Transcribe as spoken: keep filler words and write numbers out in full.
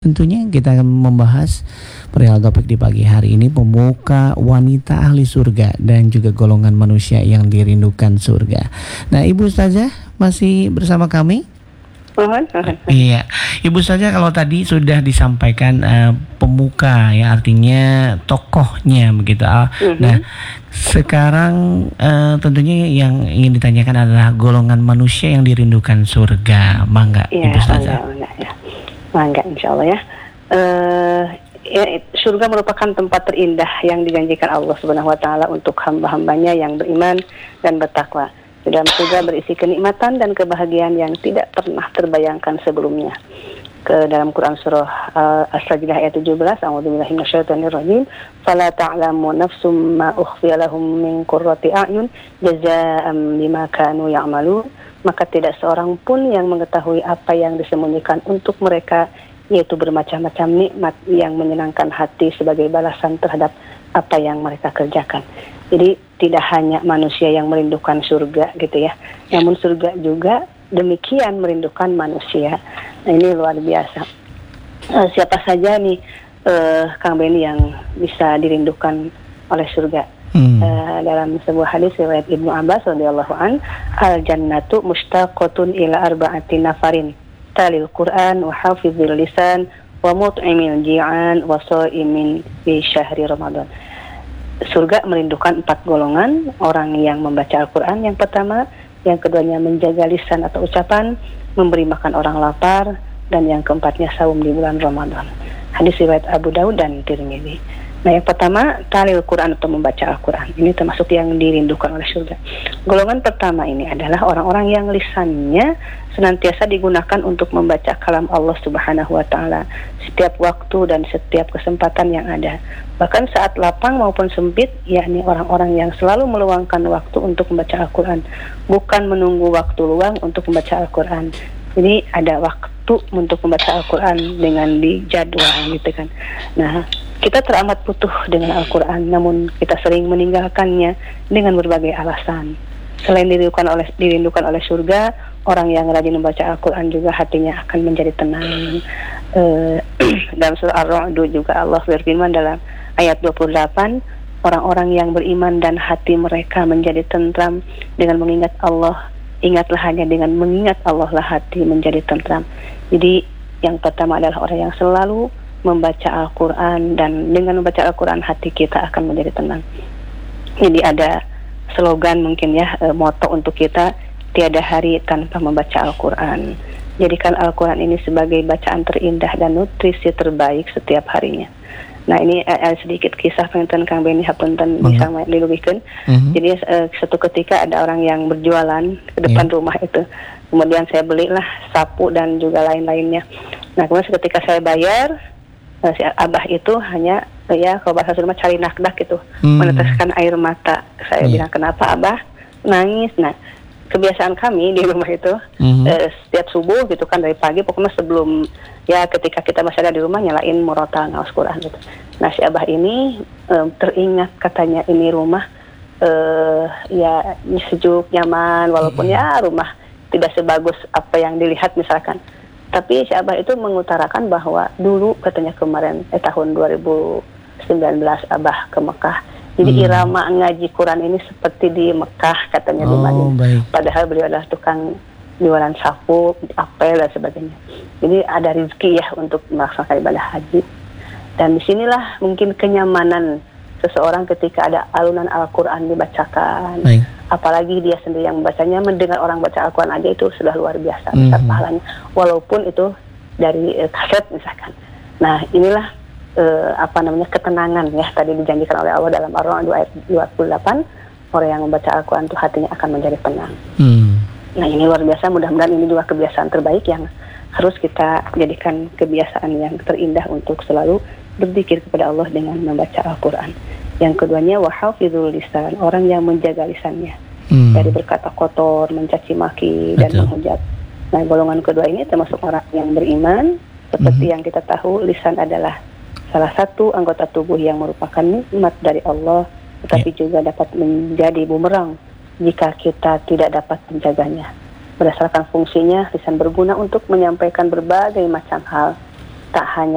tentunya kita akan membahas perihal topik di pagi hari ini, pemuka wanita ahli surga dan juga golongan manusia yang dirindukan surga. Nah, Ibu Ustazah masih bersama kami? Mohon, mohon. Iya, Ibu saja kalau tadi sudah disampaikan uh, pemuka, ya artinya tokohnya begitu. Uh, mm-hmm. Nah, sekarang uh, tentunya yang ingin ditanyakan adalah golongan manusia yang dirindukan surga. Mangga, ya, Ibu saja. Mangga, ya. Mangga, insya Allah ya. Uh, ya. Surga merupakan tempat terindah yang dijanjikan Allah Subhanahu Wa Taala untuk hamba-hambanya yang beriman dan bertakwa. Di dalam surga berisi kenikmatan dan kebahagiaan yang tidak pernah terbayangkan sebelumnya. Ke dalam Quran surah uh, As-Sajdah ayat tujuh belas, A'udzubillahi minasyaitonirrajim, "Fala ta'lamu nafsum ma ukhfiya lahum min qurrati a'yun jazaa'an bima kanu ya'malun." Maka tidak seorang pun yang mengetahui apa yang disembunyikan untuk mereka, yaitu bermacam-macam nikmat yang menyenangkan hati sebagai balasan terhadap apa yang mereka kerjakan. Jadi tidak hanya manusia yang merindukan surga gitu ya, namun surga juga demikian merindukan manusia. Nah, ini luar biasa. Uh, siapa saja nih uh, Kang Benny yang bisa dirindukan oleh surga? Hmm. Uh, dalam sebuah hadis riwayat Ibnu Abbas radhiyallahu an, al jannatu mushtaqatun ila arba'ati nafarin, talil Quran wa hafizil lisan wa mut'imil ji'an wa sha'imin fi syahri Ramadan. Surga merindukan empat golongan, orang yang membaca Al-Quran yang pertama, yang keduanya menjaga lisan atau ucapan, memberi makan orang lapar, dan yang keempatnya saum di bulan Ramadan. Hadis riwayat Abu Daud dan Tirmidzi. Nah, yang pertama, talil Quran atau membaca Al-Quran. Ini termasuk yang dirindukan oleh surga. Golongan pertama ini adalah orang-orang yang lisannya senantiasa digunakan untuk membaca kalam Allah Subhanahu wa Ta'ala setiap waktu dan setiap kesempatan yang ada. Bahkan saat lapang maupun sempit, yakni orang-orang yang selalu meluangkan waktu untuk membaca Al-Quran, bukan menunggu waktu luang untuk membaca Al-Quran. Jadi ada waktu untuk membaca Al-Quran dengan dijadwal gitu kan. Nah, kita teramat butuh dengan Al-Quran, namun kita sering meninggalkannya dengan berbagai alasan. Selain dirindukan oleh, dirindukan oleh surga, orang yang rajin membaca Al-Quran juga hatinya akan menjadi tenang. Uh, dalam surah Ar-Ra'd juga Allah berfirman dalam ayat dua puluh delapan, orang-orang yang beriman dan hati mereka menjadi tentram dengan mengingat Allah. Ingatlah hanya dengan mengingat Allah lah hati menjadi tentram. Jadi yang pertama adalah orang yang selalu membaca Al-Quran, dan dengan membaca Al-Quran hati kita akan menjadi tenang. Jadi ada slogan mungkin ya, e, moto untuk kita, tiada hari tanpa membaca Al-Quran. Jadikan Al-Quran ini sebagai bacaan terindah dan nutrisi terbaik setiap harinya. Nah, ini uh, sedikit kisah penonton Kang Benny hapunten uh-huh. bisa dilubihkeun. Uh-huh. Jadi uh, suatu ketika ada orang yang berjualan ke depan yeah. rumah itu. Kemudian saya belilah sapu dan juga lain-lainnya. Nah, kemudian ketika saya bayar, uh, si abah itu hanya uh, ya kalau bahasa Sunda cari nakdak gitu, hmm. meneteskan air mata. Saya yeah. bilang, "Kenapa abah nangis?" Nah, kebiasaan kami di rumah itu mm-hmm. eh, setiap subuh gitu kan, dari pagi pokoknya sebelum ya ketika kita masih ada di rumah nyalain murotal ngaos Quran gitu. Nah, si abah ini eh, teringat katanya ini rumah eh, ya sejuk nyaman walaupun mm-hmm. ya rumah tidak sebagus apa yang dilihat misalkan. Tapi si abah itu mengutarakan bahwa dulu katanya kemarin eh tahun dua ribu sembilan belas abah ke Mekah. Jadi hmm. irama ngaji Quran ini seperti di Mekah katanya oh, di Madinah. Padahal beliau adalah tukang jualan sapu, apel dan sebagainya. Jadi ada rezeki ya untuk melaksanakan ibadah haji. Dan disinilah mungkin kenyamanan seseorang ketika ada alunan Al-Quran dibacakan. Baik. Apalagi dia sendiri yang membacanya, mendengar orang baca Al-Quran aja itu sudah luar biasa hmm. besar pahalanya. Walaupun itu dari eh, kaset misalkan. Nah, inilah Uh, apa namanya ketenangan ya tadi dijanjikan oleh Allah dalam Ar-Ra'd ayat dua puluh delapan, orang yang membaca Al-Quran itu hatinya akan menjadi tenang. Hmm. Nah, ini luar biasa, mudah-mudahan ini juga kebiasaan terbaik yang harus kita jadikan kebiasaan yang terindah untuk selalu berzikir kepada Allah dengan membaca Al-Quran. Yang keduanya wahafizul lisan, orang yang menjaga lisannya hmm. dari berkata kotor, mencaci maki dan Betul. menghujat. Nah, golongan kedua ini termasuk orang yang beriman, seperti hmm. yang kita tahu lisan adalah salah satu anggota tubuh yang merupakan nikmat dari Allah, tetapi yeah. juga dapat menjadi bumerang jika kita tidak dapat menjaganya. Berdasarkan fungsinya, lisan berguna untuk menyampaikan berbagai macam hal, tak hanya